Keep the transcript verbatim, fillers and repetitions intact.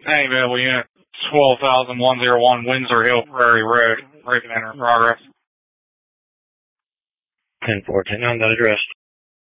Hey, available unit twelve thousand one oh one Windsor Hill Prairie Road. Breaking enter in progress. ten four ten on that address.